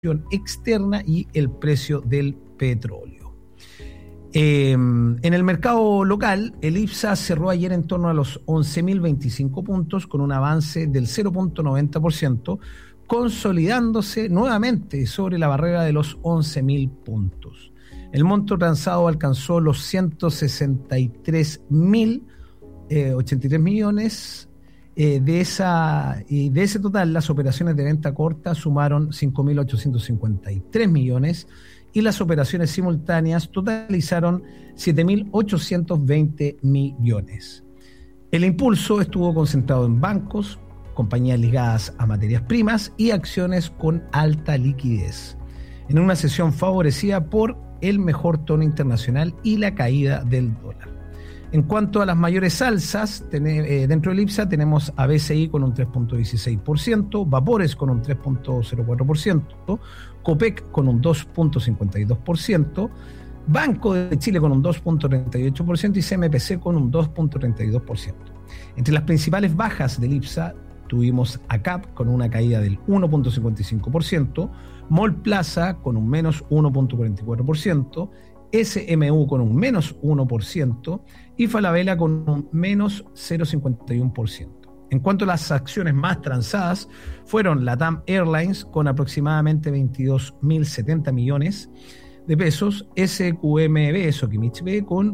externa y el precio del petróleo. En el mercado local, el IPSA cerró ayer en torno a los 11.025 puntos con un avance del 0.90%, consolidándose nuevamente sobre la barrera de los 11.000 puntos. El monto transado alcanzó los 163.083 millones. De ese total, las operaciones de venta corta sumaron 5.853 millones y las operaciones simultáneas totalizaron 7.820 millones. El impulso estuvo concentrado en bancos, compañías ligadas a materias primas y acciones con alta liquidez, en una sesión favorecida por el mejor tono internacional y la caída del dólar. En cuanto a las mayores alzas, dentro del IPSA tenemos a BCI con un 3.16%, Vapores con un 3.04%, Copec con un 2.52%, Banco de Chile con un 2.38% y CMPC con un 2.32%. Entre las principales bajas del IPSA tuvimos ACAP con una caída del 1.55%, Mall Plaza con un menos 1.44%, SMU con un menos 1% y Falabella con un menos 0.51%. En cuanto a las acciones más transadas, fueron LATAM Airlines con aproximadamente 22.070 millones de pesos, SQMB, Sokimich B, con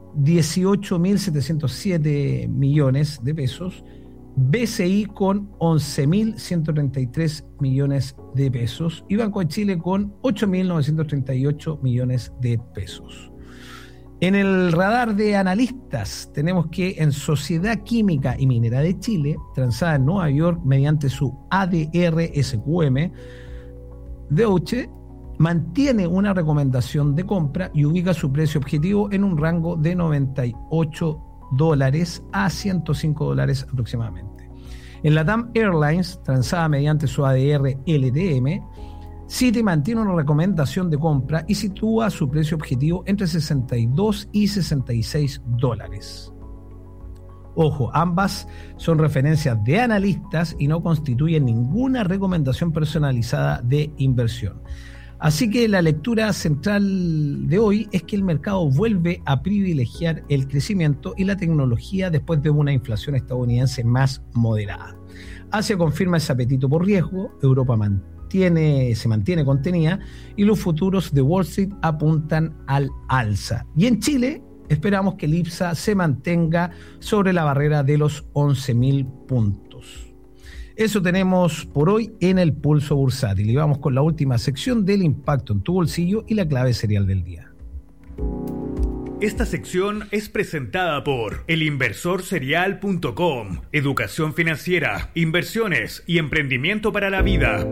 18.707 millones de pesos, BCI con 11.133 millones de pesos y Banco de Chile con 8.938 millones de pesos. En el radar de analistas tenemos que en Sociedad Química y Minera de Chile, transada en Nueva York mediante su ADR SQM, Deutsche mantiene una recomendación de compra y ubica su precio objetivo en un rango de $98 a $105 aproximadamente. En LATAM Airlines, transada mediante su ADR LTM, Citi mantiene una recomendación de compra y sitúa su precio objetivo entre $62 y $66. Ojo, ambas son referencias de analistas y no constituyen ninguna recomendación personalizada de inversión. Así que la lectura central de hoy es que el mercado vuelve a privilegiar el crecimiento y la tecnología después de una inflación estadounidense más moderada. Asia confirma ese apetito por riesgo, Europa se mantiene contenida y los futuros de Wall Street apuntan al alza. Y en Chile esperamos que el IPSA se mantenga sobre la barrera de los 11.000 puntos. Eso tenemos por hoy en el Pulso Bursátil y vamos con la última sección del impacto en tu bolsillo y la clave serial del día. Esta sección es presentada por elinversorserial.com, educación financiera, inversiones y emprendimiento para la vida.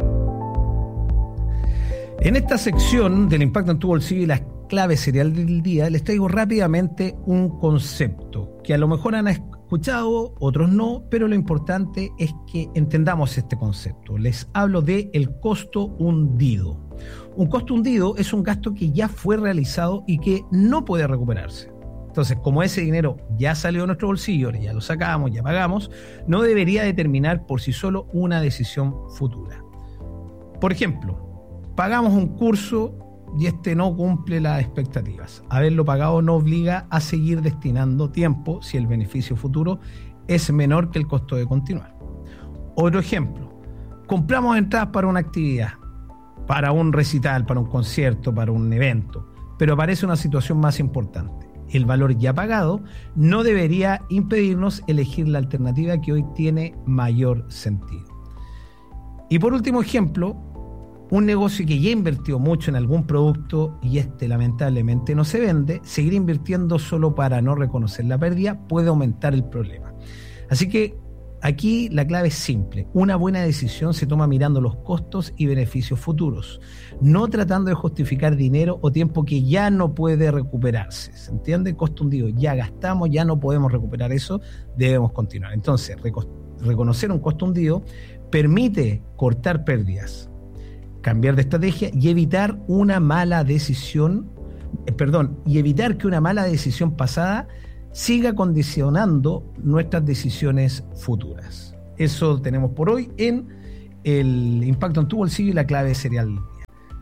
En esta sección del impacto en tu bolsillo y la clave serial del día les traigo rápidamente un concepto que a lo mejor han escuchado, otros no, pero lo importante es que entendamos este concepto. Les hablo de el costo hundido. Un costo hundido es un gasto que ya fue realizado y que no puede recuperarse. Entonces, como ese dinero ya salió de nuestro bolsillo, ya lo sacamos, ya pagamos, no debería determinar por sí solo una decisión futura. Por ejemplo, pagamos un curso y este no cumple las expectativas. Haberlo pagado no obliga a seguir destinando tiempo si el beneficio futuro es menor que el costo de continuar. Otro ejemplo, compramos entradas para una actividad, para un recital, para un concierto, para un evento, pero aparece una situación más importante. El valor ya pagado no debería impedirnos elegir la alternativa que hoy tiene mayor sentido. Y por último ejemplo, un negocio que ya invirtió mucho en algún producto y lamentablemente no se vende, seguir invirtiendo solo para no reconocer la pérdida puede aumentar el problema. Así que aquí la clave es simple. Una buena decisión se toma mirando los costos y beneficios futuros, no tratando de justificar dinero o tiempo que ya no puede recuperarse. ¿Se entiende? Costo hundido. Ya gastamos, ya no podemos recuperar eso, debemos continuar. Entonces, reconocer un costo hundido permite cortar pérdidas, cambiar de estrategia y evitar una mala decisión, evitar que una mala decisión pasada siga condicionando nuestras decisiones futuras. Eso tenemos por hoy en el impacto en tu bolsillo y la clave serial.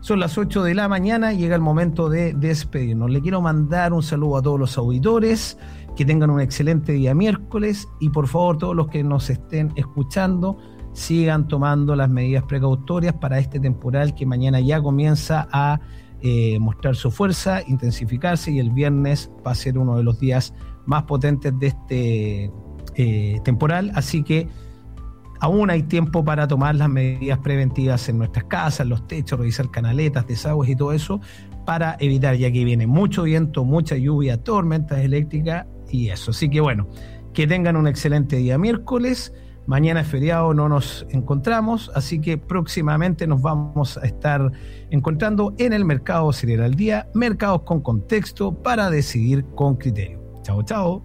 Son las 8 de la mañana, llega el momento de despedirnos. Le quiero mandar un saludo a todos los auditores, que tengan un excelente día miércoles y por favor todos los que nos estén escuchando sigan tomando las medidas precautorias para este temporal que mañana ya comienza a mostrar su fuerza, intensificarse, y el viernes va a ser uno de los días más potentes de este temporal, así que aún hay tiempo para tomar las medidas preventivas en nuestras casas, los techos, revisar canaletas, desagües y todo eso, para evitar, ya que viene mucho viento, mucha lluvia, tormentas eléctricas y eso. Así que bueno, que tengan un excelente día miércoles. Mañana es feriado, no nos encontramos, así que próximamente nos vamos a estar encontrando en el Mercado Cereal al Día, mercados con contexto para decidir con criterio. Chao, chao.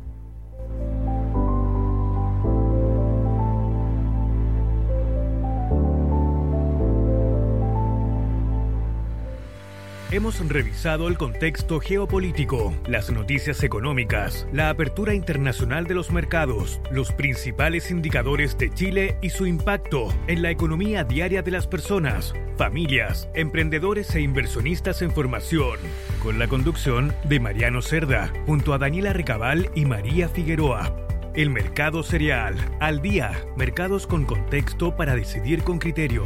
Hemos revisado el contexto geopolítico, las noticias económicas, la apertura internacional de los mercados, los principales indicadores de Chile y su impacto en la economía diaria de las personas, familias, emprendedores e inversionistas en formación, con la conducción de Mariano Cerda, junto a Daniela Recabal y María Figueroa. El Mercado Cereal, al día, mercados con contexto para decidir con criterio.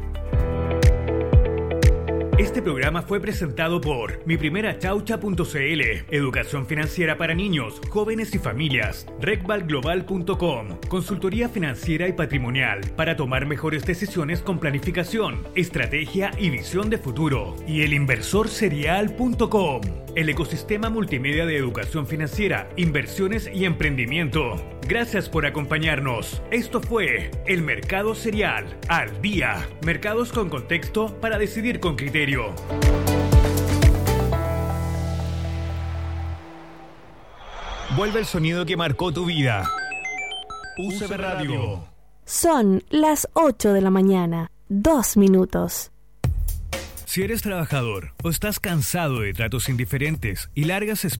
Este programa fue presentado por miprimerachaucha.cl, educación financiera para niños, jóvenes y familias, recvalglobal.com, consultoría financiera y patrimonial para tomar mejores decisiones con planificación, estrategia y visión de futuro, y elinversorcerial.com, el ecosistema multimedia de educación financiera, inversiones y emprendimiento. Gracias por acompañarnos. Esto fue El Mercado Cereal, al día, mercados con contexto para decidir con criterio. Vuelve el sonido que marcó tu vida. UCB Radio. Son las 8 de la mañana, 2 minutos. Si eres trabajador o estás cansado de tratos indiferentes y largas esperadas